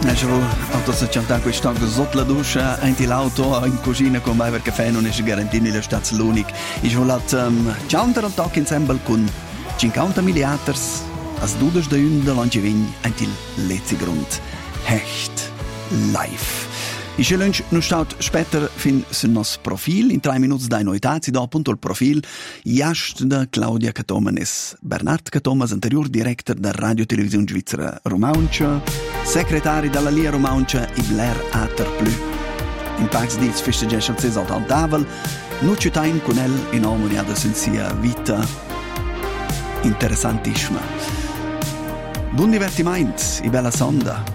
Auto cantare questa sotto la doccia anche l'auto in cucina con mai perché caffè non è garantito la stazione l'unico. Ich will ciao un tag insieme con 50 miliardi als du das da unten Landgewinn ein til letzte Grund hecht live. Ich wünsche noch staut später fin sul nos Profil in 3 Minuten da Notizie da appunto il Profil Jast da Claudia Catomanes, Bernard Catomas, anterior Direktor da Radio Televisione Svizzera Romauncia, Sekretari dalla Lia Romauncia i Blair Ater Plü. In Pax Diz festeggiato il Cesar al tavolo, nu ciutain con el in omoniada sensia vita interessantissima. Buon divertimento, i bella sonda.